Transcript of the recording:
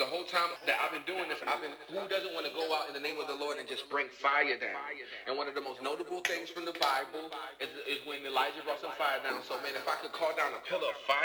the whole time that I've been doing this, who doesn't want to go out in the name of the Lord and just bring fire down? And one of the most notable things from the Bible is when Elijah brought some fire down. So man, if I could call down a pillar of fire.